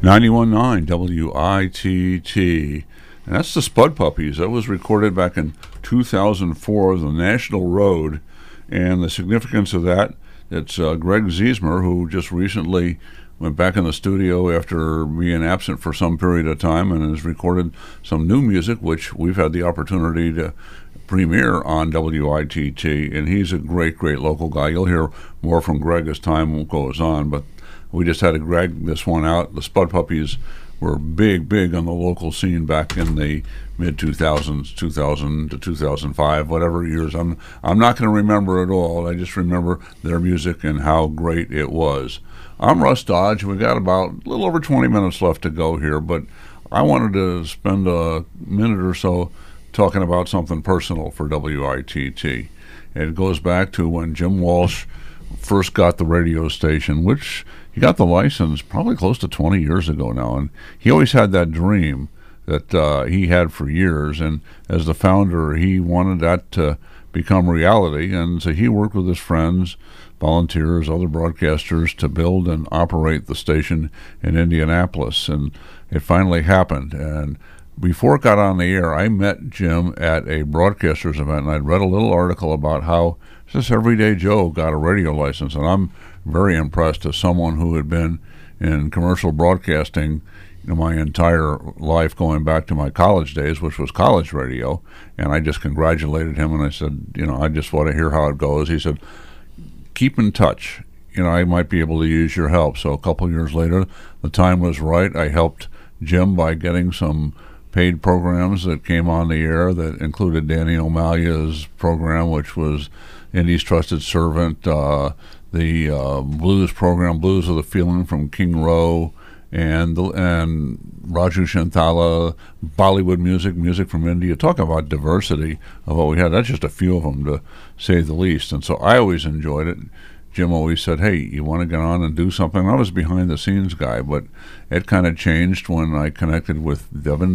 91.9 WITT. And that's the Spud Puppies. That was recorded back in 2004, the National Road. And the significance of that, it's Greg Ziesmer, who just recently went back in the studio after being absent for some period of time and has recorded some new music, which we've had the opportunity to premiere on WITT. And he's a great, great local guy. You'll hear more from Greg as time goes on, but we just had to drag this one out. The Spud Puppies were big on the local scene back in the mid-2000s, 2000 to 2005, whatever years. I'm not going to remember it all. I just remember their music and how great it was. I'm Russ Dodge. We got about a little over 20 minutes left to go here, but I wanted to spend a minute or so talking about something personal for WITT. It goes back to when Jim Walsh first got the radio station, which he got the license probably close to 20 years ago now, and he always had that dream that he had for years, and as the founder, he wanted that to become reality, and so he worked with his friends, volunteers, other broadcasters to build and operate the station in Indianapolis, and it finally happened. And before it got on the air, I met Jim at a broadcasters event, and I'd read a little article about how just everyday Joe got a radio license, and I'm very impressed as someone who had been in commercial broadcasting my entire life, going back to my college days, which was college radio. And I just congratulated him, and I said, I just want to hear how it goes. He said, keep in touch. I might be able to use your help. So a couple of years later, the time was right. I helped Jim by getting some paid programs that came on the air that included Danny O'Malia's program, which was Indy's Trusted Servant, the blues program, Blues of the Feeling from King Rowe, and Raju Shantala, Bollywood music from India. Talk about diversity of what we had. That's just a few of them, to say the least. And so I always enjoyed it. Jim always said, hey, you want to get on and do something? I was behind the scenes guy, but it kind of changed when I connected with Devin